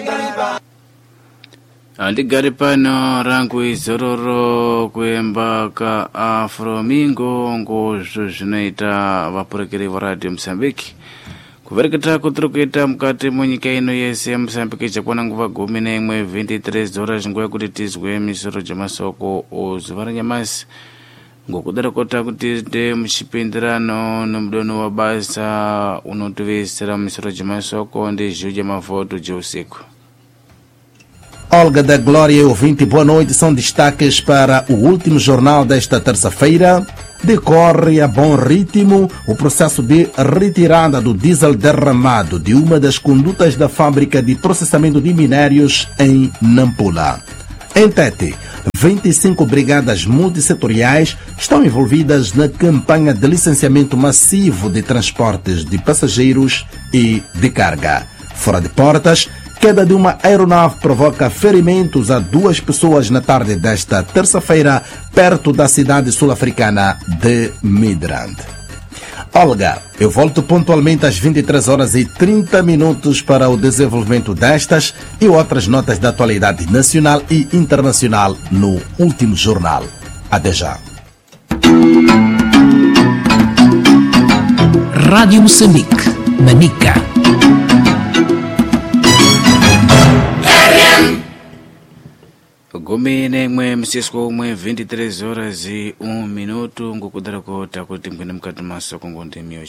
Andigari pano rangu izororo kuemba ka Afromingo ngozvo zvinoita vapurekeri varadio Mozambique kuvereketa kutiri kuita mukati munyika ino yese yaMozambique chakwana nguva 11 horas nguva yekuti tizwe misoro dzemasoko ozuva ranyamasi ngokudarakota kuti de muchipindirano nomudono wa basa unotivisira misoro dzemasoko ndi zhiu dzemavoto dzeusiku. Olga da Glória e ouvinte, boa noite. São destaques para o último jornal desta terça-feira. Decorre a bom ritmo o processo de retirada do diesel derramado de uma das condutas da fábrica de processamento de minérios em Nampula. Em Tete, 25 brigadas multissetoriais estão envolvidas na campanha de licenciamento massivo de transportes de passageiros e de carga. Fora de portas, queda de uma aeronave provoca ferimentos a 2 pessoas na tarde desta terça-feira, perto da cidade sul-africana de Midrand. Olga, eu volto pontualmente às 23h30 para o desenvolvimento destas e outras notas da atualidade nacional e internacional no último jornal. Até já. Rádio Moçambique, Manica. Gumi nemwe msisko umwe 23 horas e 1 minuto ngukudarakota kuti mkwene mkati masoko ngondi